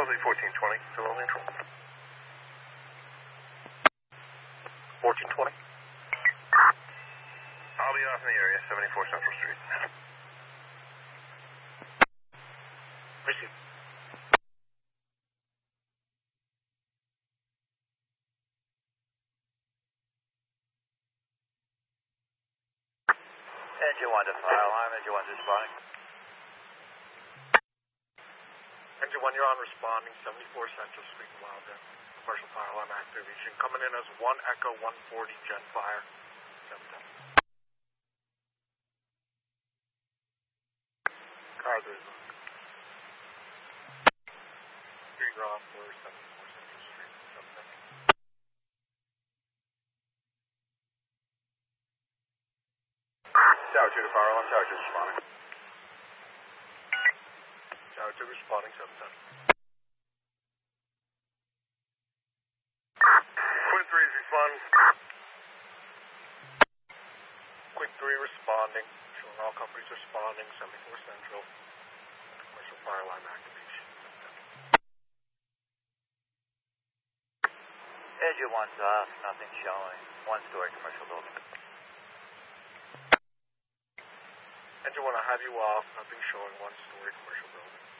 LZ 1420, still on neutral. 1420. I'll be off in the area, 74 Central Street. Receive. Engine 1 to fire alarm, Engine 1 responding. Engine 1, you're on responding, 74 Central Street in Wildwood. Commercial fire alarm activation. Coming in as 1 Echo 140 Gen Fire. 710. Car 3 is on. Street off for 74 Central Street. 710. Tower 2 to fire alarm, Tower 2 responding. Tower 2 responding, 710. Quick 3 is responding. Quick 3 responding. Showing all companies responding, 74 Central. Commercial fire alarm activation. Engine 1's off, nothing showing. 1-story commercial building. Engine 1, I have you off. Nothing showing. 1-story commercial building.